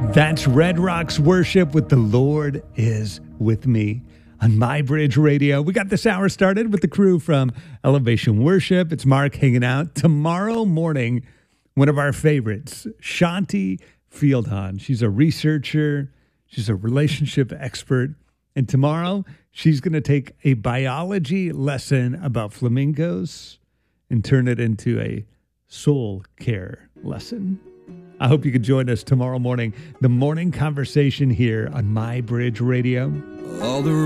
That's Red Rocks Worship with The Lord is With Me on My Bridge Radio. We got this hour started with the crew from Elevation Worship. It's Mark hanging out. Tomorrow morning, one of our favorites, Shanti Fieldhahn. She's a researcher. She's a relationship expert. And tomorrow, she's going to take a biology lesson about flamingos and turn it into a soul care lesson. I hope you can join us tomorrow morning. The morning conversation here on My Bridge Radio. All the